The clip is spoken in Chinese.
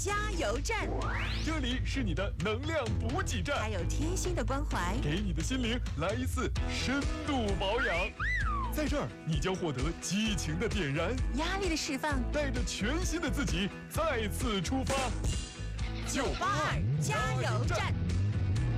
加油站， 这里是你的能量补给站， 还有贴心的关怀， 给你的心灵来一次深度保养。在这儿，你将获得激情的点燃， 压力的释放， 带着全新的自己再次出发。 982加油站。